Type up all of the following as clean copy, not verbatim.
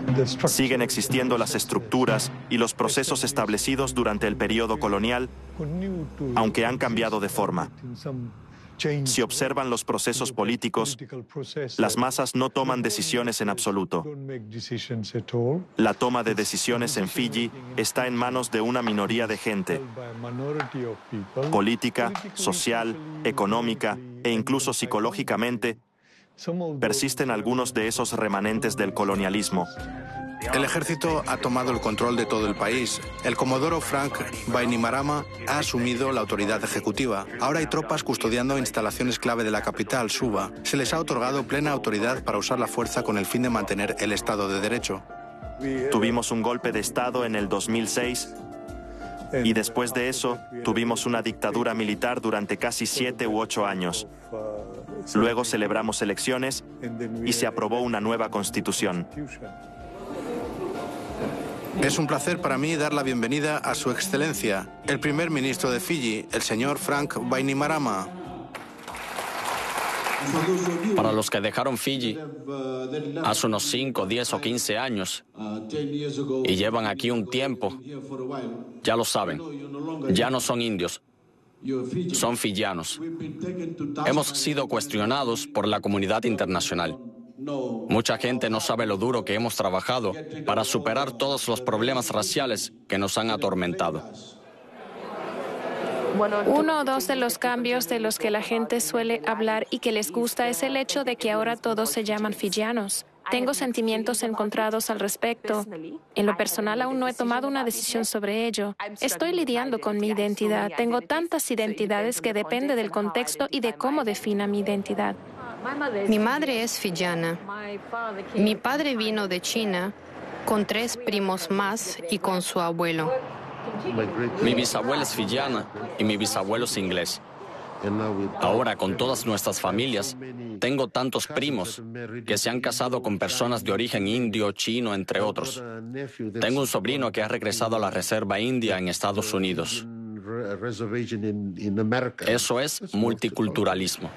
Siguen existiendo las estructuras y los procesos establecidos durante el periodo colonial, aunque han cambiado de forma. Si observan los procesos políticos, las masas no toman decisiones en absoluto. La toma de decisiones en Fiyi está en manos de una minoría de gente, política, social, económica e incluso psicológicamente. Persisten algunos de esos remanentes del colonialismo. El ejército ha tomado el control de todo el país. El comodoro Frank Bainimarama ha asumido la autoridad ejecutiva. Ahora hay tropas custodiando instalaciones clave de la capital, Suva. Se les ha otorgado plena autoridad para usar la fuerza con el fin de mantener el Estado de Derecho. Tuvimos un golpe de Estado en el 2006 y después de eso tuvimos una dictadura militar durante casi 7 u 8 años. Luego celebramos elecciones y se aprobó una nueva constitución. Es un placer para mí dar la bienvenida a Su Excelencia, el primer ministro de Fiyi, el señor Frank Bainimarama. Para los que dejaron Fiyi hace unos 5, 10 o 15 años y llevan aquí un tiempo, ya lo saben, ya no son indios, son fiyianos. Hemos sido cuestionados por la comunidad internacional. Mucha gente no sabe lo duro que hemos trabajado para superar todos los problemas raciales que nos han atormentado. Uno o dos de los cambios de los que la gente suele hablar y que les gusta es el hecho de que ahora todos se llaman fiyianos. Tengo sentimientos encontrados al respecto. En lo personal aún no he tomado una decisión sobre ello. Estoy lidiando con mi identidad. Tengo tantas identidades que depende del contexto y de cómo defina mi identidad. Mi madre es fiyiana. Mi padre vino de China con 3 primos más y con su abuelo. Mi bisabuela es fiyiana y mi bisabuelo es inglés. Ahora, con todas nuestras familias, tengo tantos primos que se han casado con personas de origen indio, chino, entre otros. Tengo un sobrino que ha regresado a la Reserva India en Estados Unidos. Eso es multiculturalismo.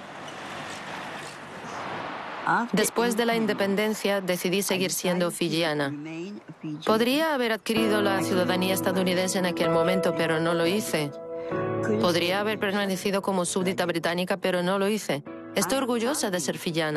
Después de la independencia, decidí seguir siendo fiyiana. Podría haber adquirido la ciudadanía estadounidense en aquel momento, pero no lo hice. Podría haber permanecido como súbdita británica, pero no lo hice. Estoy orgullosa de ser fiyiana.